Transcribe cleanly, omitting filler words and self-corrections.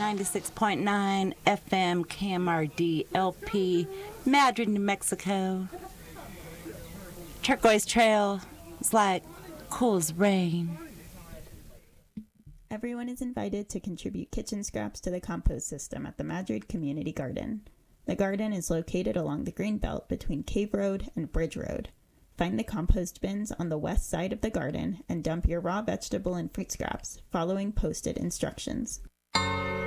96.9 FM KMRD LP, Madrid, New Mexico. Turquoise Trail is like cool as rain. Everyone is invited to contribute kitchen scraps to the compost system at the Madrid Community Garden. The garden is located along the green belt between Cave Road and Bridge Road. Find the compost bins on the west side of the garden and dump your raw vegetable and fruit scraps following posted instructions.